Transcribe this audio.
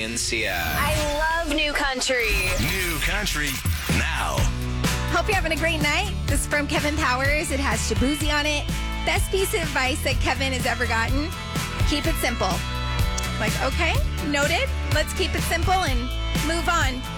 and Sia. I love new country. New country now. Hope you're having a great night. This is from Kevin Powers. It has Shabuzi on it. Best piece of advice that Kevin has ever gotten. Keep it simple. Like, okay, noted. Let's keep it simple and move on.